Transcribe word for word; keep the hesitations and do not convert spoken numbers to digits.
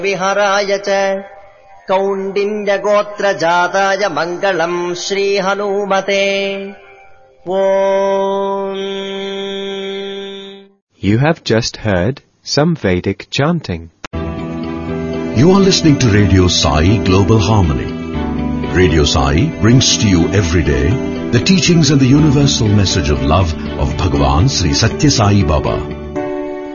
विहराय च कौण्डिन्यगोत्रजाताय मङ्गलम् श्रीहनुमते Om. You have just heard some Vedic chanting. You are listening to Radio Sai Global Harmony. Radio Sai brings to you every day the teachings and the universal message of love of Bhagavan Sri Satya Sai Baba.